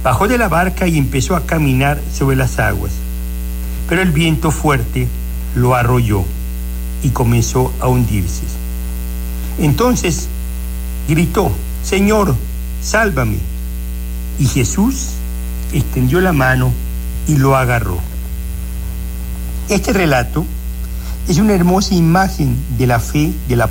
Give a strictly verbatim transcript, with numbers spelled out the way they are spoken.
Bajó de la barca y empezó a caminar sobre las aguas, pero el viento fuerte lo arrolló y comenzó a hundirse. Entonces gritó: «Señor, sálvame». Y Jesús extendió la mano y lo agarró. Este relato es una hermosa imagen de la fe del apóstol